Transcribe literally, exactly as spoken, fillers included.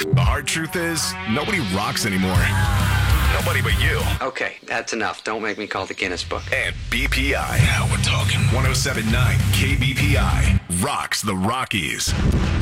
The hard truth is, nobody rocks anymore. Nobody but you. Okay, that's enough. Don't make me call the Guinness Book. And B P I. Now we're talking. one oh seven point nine K B P I rocks the Rockies.